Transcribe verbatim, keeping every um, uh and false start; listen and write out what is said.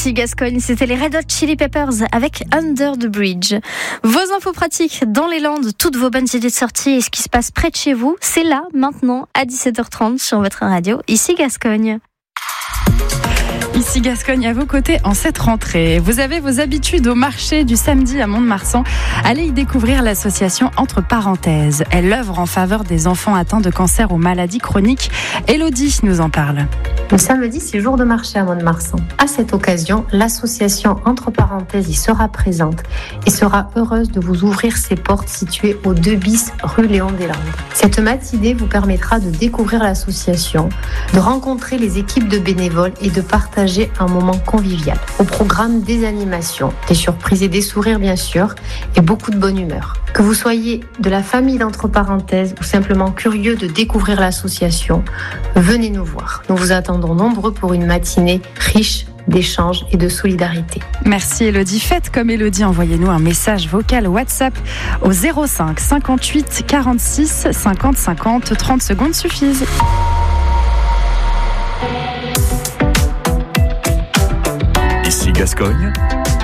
Ici Gascogne, c'était les Red Hot Chili Peppers avec Under the Bridge. Vos infos pratiques dans les Landes, toutes vos bonnes idées de sortie et ce qui se passe près de chez vous, c'est là, maintenant, à dix-sept heures trente sur votre radio. Ici Gascogne. Ici Gascogne à vos côtés en cette rentrée. Vous avez vos habitudes au marché du samedi à Mont-de-Marsan. Allez y découvrir l'association Entre Parenthèses. Elle œuvre en faveur des enfants atteints de cancer ou maladies chroniques. Élodie nous en parle. Le samedi, c'est jour de marché à Mont-de-Marsan. À cette occasion, l'association Entre Parenthèses y sera présente et sera heureuse de vous ouvrir ses portes situées au deux bis rue Léon Deslandes. Cette matinée vous permettra de découvrir l'association, de rencontrer les équipes de bénévoles et de partager un moment convivial. Au programme, des animations, des surprises et des sourires bien sûr, et beaucoup de bonne humeur. Que vous soyez de la famille d'Entre Parenthèses ou simplement curieux de découvrir l'association, venez nous voir. Nous vous attendons nombreux pour une matinée riche d'échanges et de solidarité. Merci Élodie. Faites comme Élodie, envoyez-nous un message vocal WhatsApp au zéro cinq cinquante-huit quarante-six cinquante cinquante. trente secondes suffisent. Ici Gascogne,